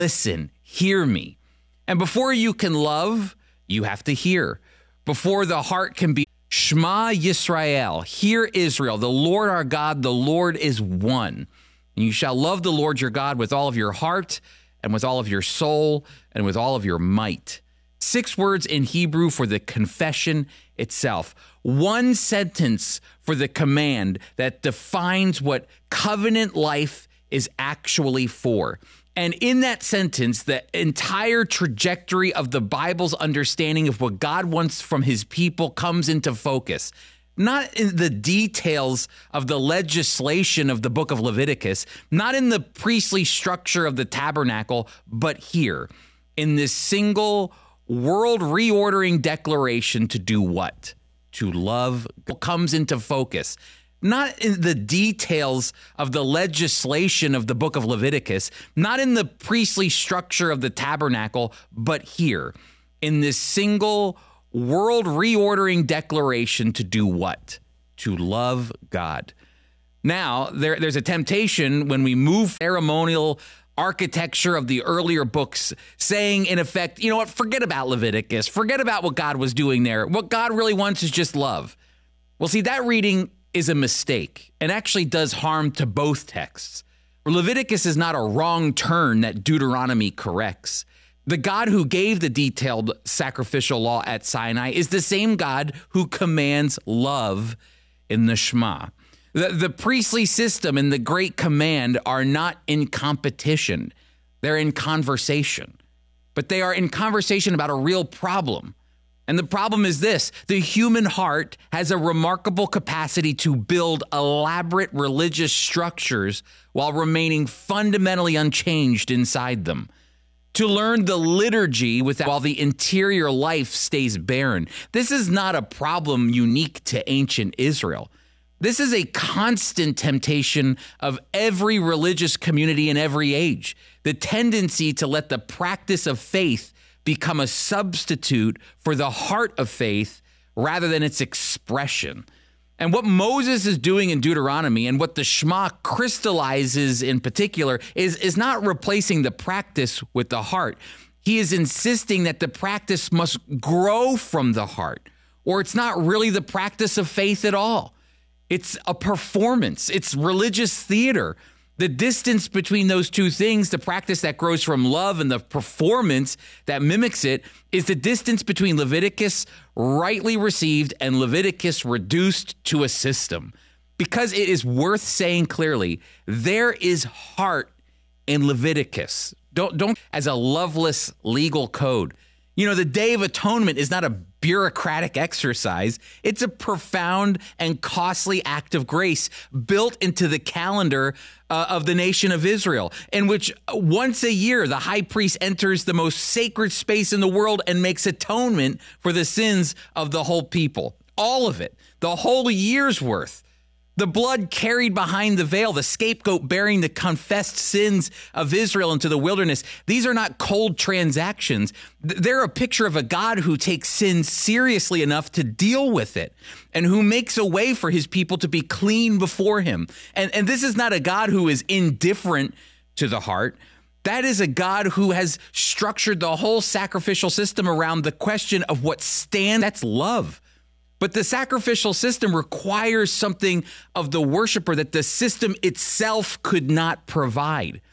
Listen, hear me. And before you can love, you have to hear. Before the heart can be Shema Yisrael, hear Israel, the Lord our God, the Lord is one. And you shall love the Lord your God with all of your heart and with all of your soul and with all of your might. 6 words in Hebrew for the confession itself. 1 sentence for the command that defines what covenant life is actually for. And in that sentence, the entire trajectory of the Bible's understanding of what God wants from his people comes into focus. Not in the details of the legislation of the book of Leviticus, not in the priestly structure of the tabernacle, but here, in this single world reordering declaration to do what? To love comes into focus. Not in the details of the legislation of the book of Leviticus, not in the priestly structure of the tabernacle, but here, in this single world reordering declaration to do what? To love God. Now, there's a temptation when we move ceremonial architecture of the earlier books, saying, in effect, you know what, forget about Leviticus, forget about what God was doing there. What God really wants is just love. Well, see, that reading is a mistake and actually does harm to both texts. Leviticus is not a wrong turn that Deuteronomy corrects. The God who gave the detailed sacrificial law at Sinai is the same God who commands love in the Shema. The priestly system and the great command are not in competition. They're in conversation. But they are in conversation about a real problem. And the problem is this: the human heart has a remarkable capacity to build elaborate religious structures while remaining fundamentally unchanged inside them. To learn the liturgy while the interior life stays barren. This is not a problem unique to ancient Israel. This is a constant temptation of every religious community in every age. The tendency to let the practice of faith become a substitute for the heart of faith rather than its expression. And what Moses is doing in Deuteronomy and what the Shema crystallizes in particular is not replacing the practice with the heart. He is insisting that the practice must grow from the heart, or it's not really the practice of faith at all. It's a performance. It's religious theater. The distance between those two things, the practice that grows from love and the performance that mimics it, is the distance between Leviticus rightly received and Leviticus reduced to a system. Because it is worth saying clearly, there is heart in Leviticus. Don't as a loveless legal code. You know, the Day of Atonement is not a bureaucratic exercise. It's a profound and costly act of grace built into the calendar of the nation of Israel, in which once a year, the high priest enters the most sacred space in the world and makes atonement for the sins of the whole people. All of it, the whole year's worth. The blood carried behind the veil, the scapegoat bearing the confessed sins of Israel into the wilderness. These are not cold transactions. They're a picture of a God who takes sin seriously enough to deal with it and who makes a way for his people to be clean before him. And this is not a God who is indifferent to the heart. That is a God who has structured the whole sacrificial system around the question of what stands. That's love. But the sacrificial system requires something of the worshiper that the system itself could not provide.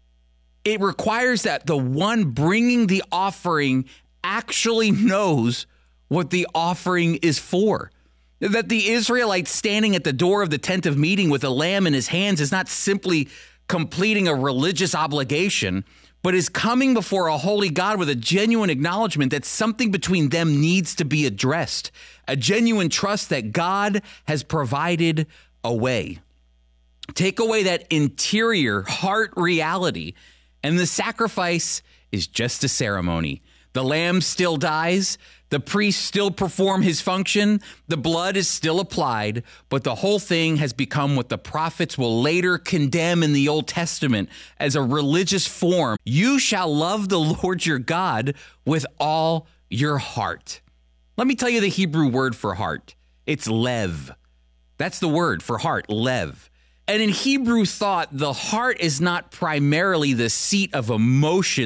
It requires that the one bringing the offering actually knows what the offering is for. That the Israelite standing at the door of the tent of meeting with a lamb in his hands is not simply completing a religious obligation, but is coming before a holy God with a genuine acknowledgement that something between them needs to be addressed, a genuine trust that God has provided a way. Take away that interior heart reality, and the sacrifice is just a ceremony. The lamb still dies, the priest still perform his function, the blood is still applied, but the whole thing has become what the prophets will later condemn in the Old Testament as a religious form. You shall love the Lord your God with all your heart. Let me tell you the Hebrew word for heart. It's lev. That's the word for heart, lev. And in Hebrew thought, the heart is not primarily the seat of emotion.